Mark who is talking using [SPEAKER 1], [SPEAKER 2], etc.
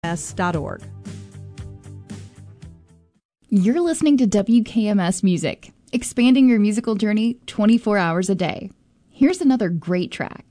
[SPEAKER 1] wkms.org.
[SPEAKER 2] You're listening to WKMS Music, expanding your musical journey 24 hours a day. Here's another great track.